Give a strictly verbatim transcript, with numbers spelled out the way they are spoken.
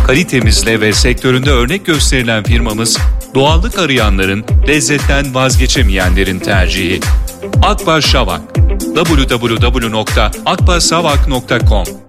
Kalitemizle ve sektöründe örnek gösterilen firmamız, doğallık arayanların, lezzetten vazgeçemeyenlerin tercihi. Akbaş Şavak. double-u double-u double-u nokta akbaş savak nokta com